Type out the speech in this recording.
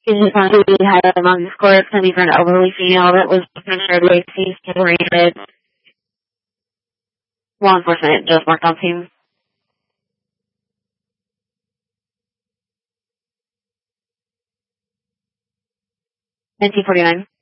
He just wanted to be higher among the score. It's going to be for an elderly female that was considered racy, separated. Law enforcement just marked on scene. 1949.